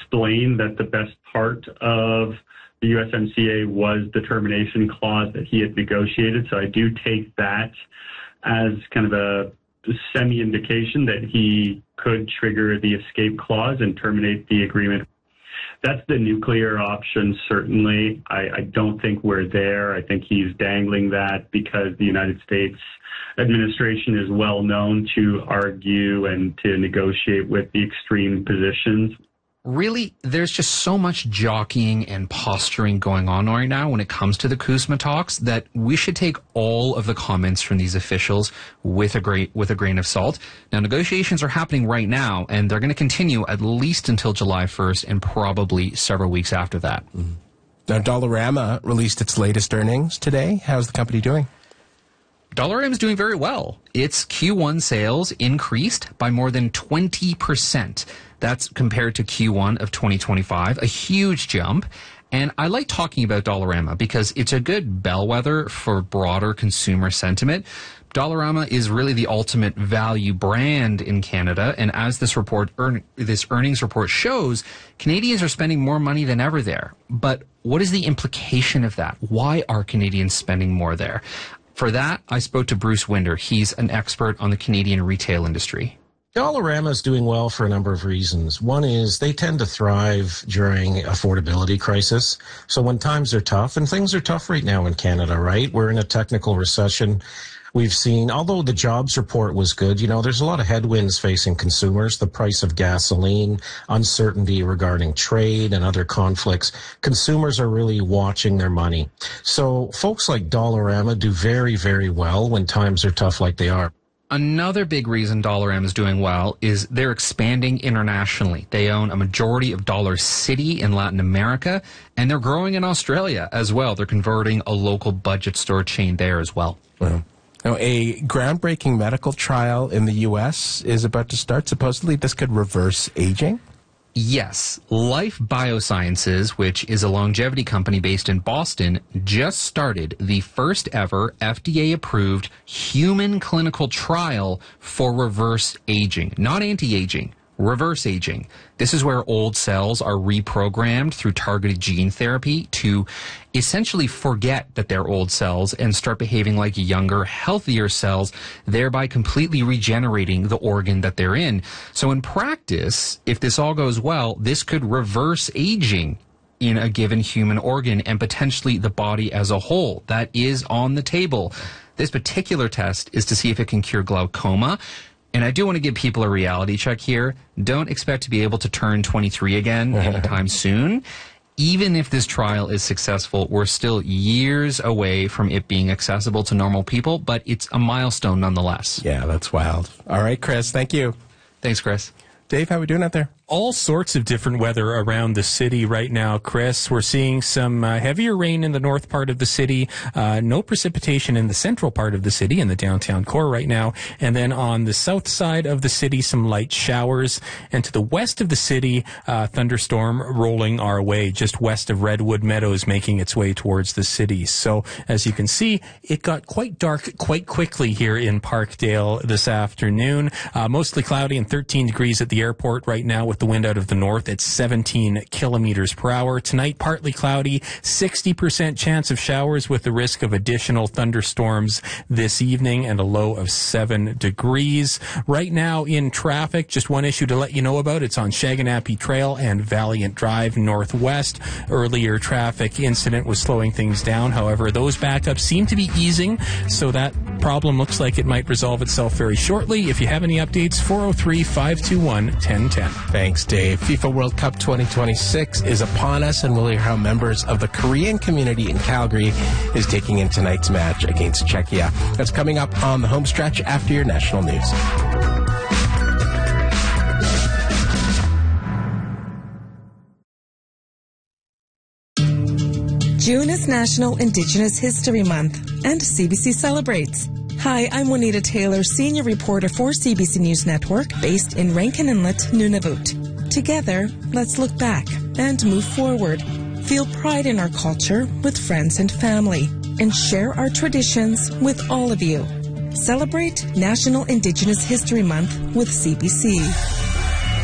explain that the best part of the USMCA was the termination clause that he had negotiated. So I do take that as kind of a semi-indication that he could trigger the escape clause and terminate the agreement. That's the nuclear option, certainly. I don't think we're there. I think he's dangling that because the United States administration is well known to argue and to negotiate with the extreme positions. Really, there's just so much jockeying and posturing going on right now when it comes to the CUSMA talks that we should take all of the comments from these officials with a grain of salt. Now, negotiations are happening right now, and they're going to continue at least until July 1st and probably several weeks after that. Mm-hmm. Now, Dollarama released its latest earnings today. How's the company doing? Dollarama is doing very well. Its Q1 sales increased by more than 20%. That's compared to Q1 of 2025, a huge jump. And I like talking about Dollarama because it's a good bellwether for broader consumer sentiment. Dollarama is really the ultimate value brand in Canada, and as this earnings report shows, Canadians are spending more money than ever there. But what is the implication of that? Why are Canadians spending more there? For that, I spoke to Bruce Winder. He's an expert on the Canadian retail industry. Dollarama is doing well for a number of reasons. One is they tend to thrive during affordability crisis. So when times are tough, and things are tough right now in Canada, right? We're in a technical recession. We've seen, although the jobs report was good, there's a lot of headwinds facing consumers, the price of gasoline, uncertainty regarding trade and other conflicts. Consumers are really watching their money. So folks like Dollarama do very, very well when times are tough like they are. Another big reason Dollarama is doing well is they're expanding internationally. They own a majority of Dollarcity in Latin America, and they're growing in Australia as well. They're converting a local budget store chain there as well. Wow. Now, a groundbreaking medical trial in the U.S. is about to start. Supposedly, this could reverse aging. Yes. Life Biosciences, which is a longevity company based in Boston, just started the first ever FDA-approved human clinical trial for reverse aging. Not anti-aging, reverse aging. This is where old cells are reprogrammed through targeted gene therapy to essentially forget that they're old cells and start behaving like younger, healthier cells, thereby completely regenerating the organ that they're in. So in practice, if this all goes well, this could reverse aging in a given human organ and potentially the body as a whole. That is on the table. This particular test is to see if it can cure glaucoma. And I do want to give people a reality check here. Don't expect to be able to turn 23 again anytime soon. Even if this trial is successful, we're still years away from it being accessible to normal people, but it's a milestone nonetheless. Yeah, that's wild. All right, Chris, thank you. Thanks, Chris. Dave, how are we doing out there? All sorts of different weather around the city right now, Chris. We're seeing some heavier rain in the north part of the city. No precipitation in the central part of the city, in the downtown core right now. And then on the south side of the city, some light showers. And to the west of the city, thunderstorm rolling our way, just west of Redwood Meadows, making its way towards the city. So as you can see, it got quite dark quite quickly here in Parkdale this afternoon. Mostly cloudy and 13 degrees at the airport right now with the wind out of the north at 17 kilometers per hour. Tonight, partly cloudy, 60% chance of showers with the risk of additional thunderstorms this evening and a low of 7 degrees. Right now in traffic, just one issue to let you know about. It's on Shaganappi Trail and Valiant Drive northwest. Earlier traffic incident was slowing things down. However, those backups seem to be easing, so that problem looks like it might resolve itself very shortly. If you have any updates, 403-521-1010. Thanks, Dave. FIFA World Cup 2026 is upon us, and we'll hear how members of the Korean community in Calgary is taking in tonight's match against Czechia. That's coming up on the home stretch after your national news. June is National Indigenous History Month, and CBC celebrates. Hi, I'm Juanita Taylor, senior reporter for CBC News Network, based in Rankin Inlet, Nunavut. Together, let's look back and move forward. Feel pride in our culture with friends and family, and share our traditions with all of you. Celebrate National Indigenous History Month with CBC.